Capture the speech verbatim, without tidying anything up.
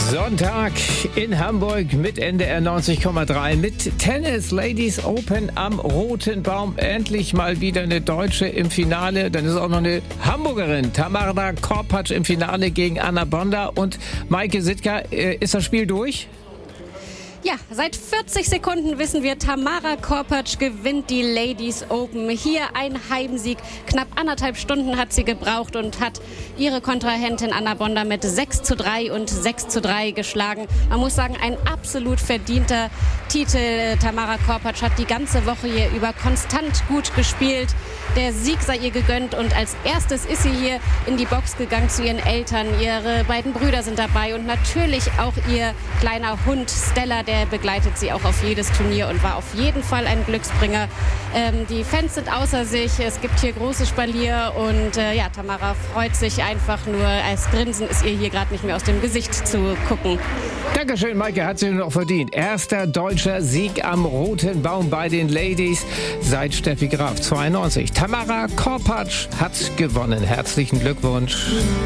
Sonntag in Hamburg mit N D R neunzig Komma drei mit Tennis Ladies Open am Roten Baum. Endlich mal wieder eine Deutsche im Finale. Dann ist auch noch eine Hamburgerin, Tamara Korpatsch, im Finale gegen Anna Bonda. Und Maike Sitka, ist das Spiel durch? Ja, seit vierzig Sekunden wissen wir, Tamara Korpatsch gewinnt die Ladies Open. Hier ein Heimsieg. Knapp anderthalb Stunden hat sie gebraucht und hat ihre Kontrahentin Anna Bonda mit sechs zu drei und sechs zu drei geschlagen. Man muss sagen, ein absolut verdienter Titel. Tamara Korpatsch hat die ganze Woche hier über konstant gut gespielt. Der Sieg sei ihr gegönnt und als erstes ist sie hier in die Box gegangen zu ihren Eltern. Ihre beiden Brüder sind dabei und natürlich auch ihr kleiner Hund Stella, der begleitet sie auch auf jedes Turnier und war auf jeden Fall ein Glücksbringer. Ähm, die Fans sind außer sich, es gibt hier großes Spalier und äh, ja, Tamara freut sich einfach nur. Als Grinsen ist ihr hier gerade nicht mehr aus dem Gesicht zu gucken. Dankeschön, Maike, hat sie noch verdient. Erster deutscher Sieg am Roten Baum bei den Ladies seit Steffi Graf zweiundneunzig. Tamara Korpatsch hat gewonnen. Herzlichen Glückwunsch.